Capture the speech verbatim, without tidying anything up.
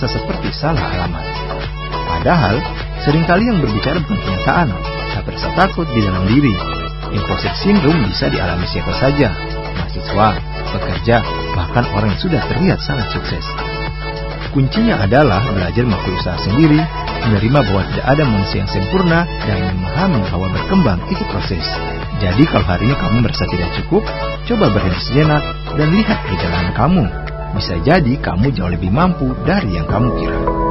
seperti salah alamat. Padahal, seringkali yang berbicara bukan kenyataan, tapi rasa takut di dalam diri. Imposter syndrome bisa dialami siapa saja, mahasiswa, pekerja, bahkan orang yang sudah terlihat sangat sukses. Kuncinya adalah belajar mengakui usaha sendiri, menerima bahwa tidak ada manusia yang sempurna, dan memahami bahwa berkembang itu proses. Jadi kalau hari ini kamu merasa tidak cukup, coba berhenti sejenak dan lihat perjalanan kamu. Bisa jadi kamu jauh lebih mampu dari yang kamu kira.